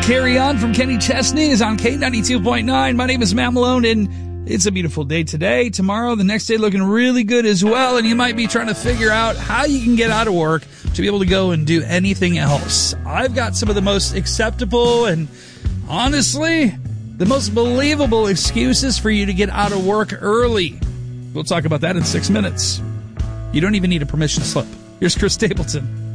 Carry On from Kenny Chesney is on K92.9. My name is Matt Malone, and it's a beautiful day today. Tomorrow, the next day looking really good as well, and you might be trying to figure out how you can get out of work to be able to go and do anything else. I've got some of the most acceptable and, honestly, the most believable excuses for you to get out of work early. We'll talk about that in 6 minutes. You don't even need a permission slip. Here's Chris Stapleton.